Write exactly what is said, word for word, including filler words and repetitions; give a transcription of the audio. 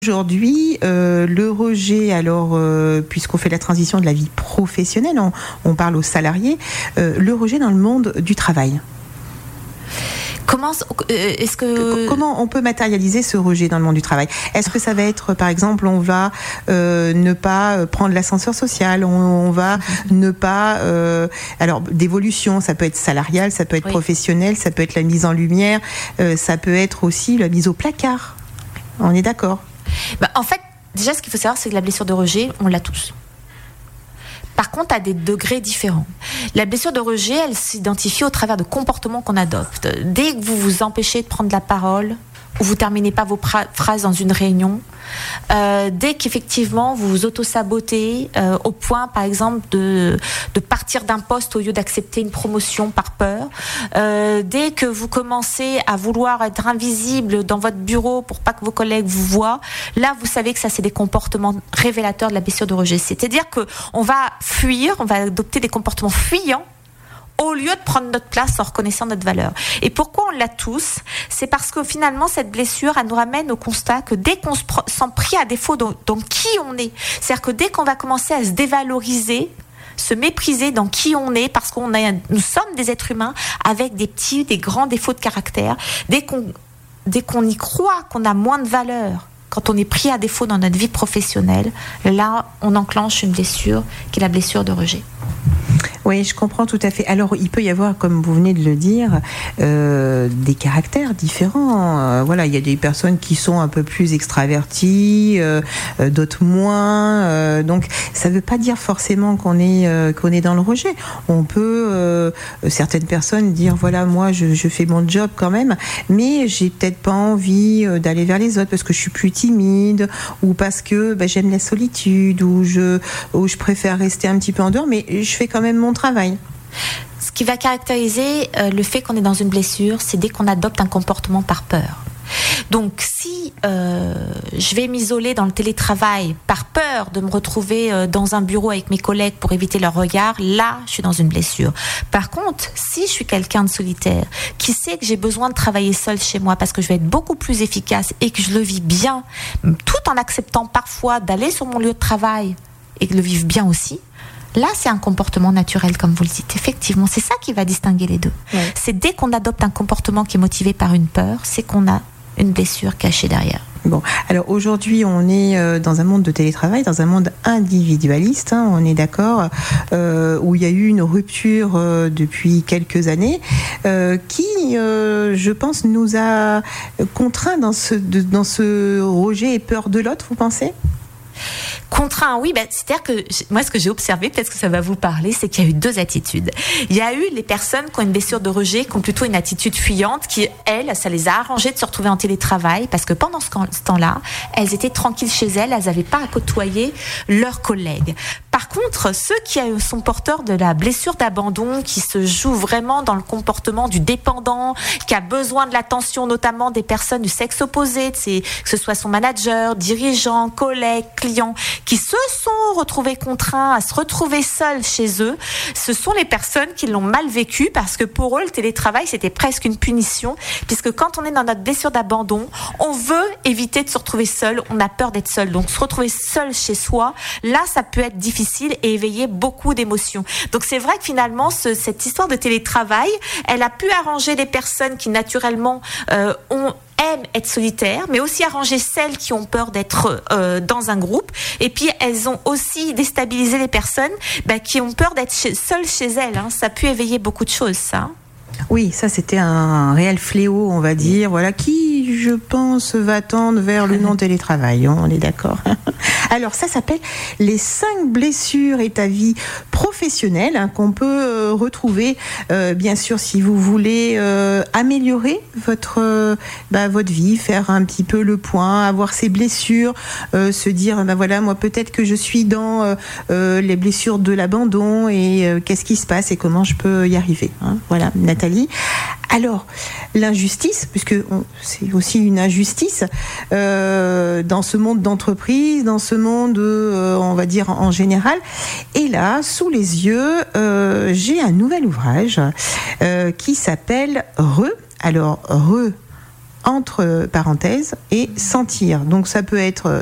Aujourd'hui, euh, le rejet, alors, euh, puisqu'on fait la transition de la vie professionnelle, on, on parle aux salariés, euh, le rejet dans le monde du travail. Comment, est-ce que... Comment on peut matérialiser ce rejet dans le monde du travail ? Est-ce que ça va être, par exemple, on va euh, ne pas prendre l'ascenseur social, on, on va mm-hmm. ne pas... Euh, alors, d'évolution, ça peut être salarial, ça peut être oui. professionnel, ça peut être la mise en lumière, euh, ça peut être aussi la mise au placard. On est d'accord ? Bah, en fait, déjà, ce qu'il faut savoir, c'est que la blessure de rejet, on l'a tous. Par contre, à des degrés différents. La blessure de rejet, elle s'identifie au travers de comportements qu'on adopte. Dès que vous vous empêchez de prendre la parole, ou vous terminez pas vos pra- phrases dans une réunion, euh, dès qu'effectivement vous vous auto-sabotez euh, au point, par exemple, de, de partir d'un poste au lieu d'accepter une promotion par peur, euh, dès que vous commencez à vouloir être invisible dans votre bureau pour pas que vos collègues vous voient, là vous savez que ça c'est des comportements révélateurs de la blessure de rejet. C'est-à-dire que on va fuir, on va adopter des comportements fuyants au lieu de prendre notre place en reconnaissant notre valeur. Et pourquoi on l'a tous ? C'est parce que finalement, cette blessure, elle nous ramène au constat que dès qu'on se pr- sent pris à défaut dans, dans qui on est, c'est-à-dire que dès qu'on va commencer à se dévaloriser, se mépriser dans qui on est, parce qu'on a, nous sommes des êtres humains avec des petits, des grands défauts de caractère, dès qu'on, dès qu'on y croit qu'on a moins de valeur, quand on est pris à défaut dans notre vie professionnelle, là, on enclenche une blessure qui est la blessure de rejet. Oui, je comprends tout à fait. Alors, il peut y avoir, comme vous venez de le dire, euh, des caractères différents. Euh, voilà, il y a des personnes qui sont un peu plus extraverties, euh, d'autres moins. Euh, donc, ça ne veut pas dire forcément qu'on est euh, qu'on est dans le rejet. On peut, euh, certaines personnes dire, voilà, moi, je, je fais mon job quand même, mais j'ai peut-être pas envie d'aller vers les autres parce que je suis plus timide ou parce que bah, j'aime la solitude ou je ou je préfère rester un petit peu en dehors, mais je fais quand même mon travail. Ce qui va caractériser euh, le fait qu'on est dans une blessure, c'est dès qu'on adopte un comportement par peur. Donc si euh, je vais m'isoler dans le télétravail par peur de me retrouver euh, dans un bureau avec mes collègues pour éviter leur regard, là je suis dans une blessure. Par contre, si je suis quelqu'un de solitaire qui sait que j'ai besoin de travailler seul chez moi parce que je vais être beaucoup plus efficace et que je le vis bien, tout en acceptant parfois d'aller sur mon lieu de travail et de le vivre bien aussi, là, c'est un comportement naturel, comme vous le dites. Effectivement, c'est ça qui va distinguer les deux. Ouais. C'est dès qu'on adopte un comportement qui est motivé par une peur, c'est qu'on a une blessure cachée derrière. Bon, alors aujourd'hui, on est dans un monde de télétravail, dans un monde individualiste, hein, on est d'accord, euh, où il y a eu une rupture euh, depuis quelques années, euh, qui, euh, je pense, nous a contraints dans ce, de, dans ce rejet et peur de l'autre, vous pensez ? Contraint, oui, ben, c'est-à-dire que moi, ce que j'ai observé, peut-être que ça va vous parler, c'est qu'il y a eu deux attitudes. Il y a eu les personnes qui ont une blessure de rejet, qui ont plutôt une attitude fuyante, qui, elles, ça les a arrangées de se retrouver en télétravail, parce que pendant ce temps-là, elles étaient tranquilles chez elles, elles n'avaient pas à côtoyer leurs collègues. Par contre, ceux qui sont porteurs de la blessure d'abandon, qui se jouent vraiment dans le comportement du dépendant, qui a besoin de l'attention notamment des personnes du sexe opposé, que ce soit son manager, dirigeant, collègue, client, qui se sont retrouvés contraints à se retrouver seuls chez eux, ce sont les personnes qui l'ont mal vécu parce que pour eux, le télétravail, c'était presque une punition, puisque quand on est dans notre blessure d'abandon, on veut éviter de se retrouver seul, on a peur d'être seul. Donc, se retrouver seul chez soi, là, ça peut être difficile et éveiller beaucoup d'émotions. Donc, c'est vrai que finalement, ce, cette histoire de télétravail, elle a pu arranger les personnes qui, naturellement, euh, ont aiment être solitaires, mais aussi arranger celles qui ont peur d'être euh, dans un groupe. Et puis, elles ont aussi déstabilisé les personnes bah, qui ont peur d'être chez, seules chez elles. Hein. Ça a pu éveiller beaucoup de choses, ça. Oui, ça c'était un réel fléau, on va dire, voilà, qui, je pense, va tendre vers le non-télétravail, on est d'accord. Alors, ça s'appelle les cinq blessures et ta vie professionnelle, hein, qu'on peut euh, retrouver, euh, bien sûr, si vous voulez euh, améliorer votre, euh, bah, votre vie, faire un petit peu le point, avoir ces blessures, euh, se dire, bah, voilà, moi peut-être que je suis dans euh, euh, les blessures de l'abandon et euh, qu'est-ce qui se passe et comment je peux y arriver, hein. Voilà, Nathalie. Alors, l'injustice, puisque on, c'est aussi une injustice euh, dans ce monde d'entreprise, dans ce monde, euh, on va dire en général. Et là, sous les yeux, euh, j'ai un nouvel ouvrage euh, qui s'appelle Re. Alors, Re, entre parenthèses et sentir. Donc ça peut être